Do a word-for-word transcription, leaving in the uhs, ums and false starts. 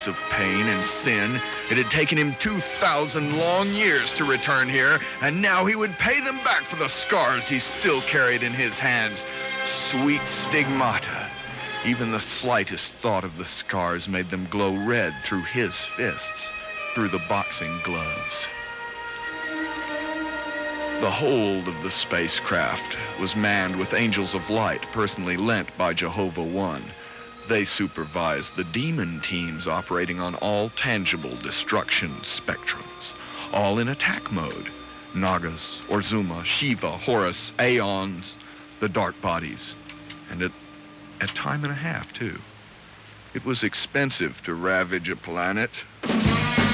of pain and sin. It had taken him two thousand long years to return here, and now he would pay them back for the scars he still carried in his hands. Sweet stigmata. Even the slightest thought of the scars made them glow red through his fists, through the boxing gloves. The hold of the spacecraft was manned with angels of light personally lent by Jehovah One. They supervised the demon teams operating on all tangible destruction spectrums, all in attack mode. Nagas, Orzuma, Shiva, Horus, Aeons, the dark bodies, and at, at time and a half, too. It was expensive to ravage a planet,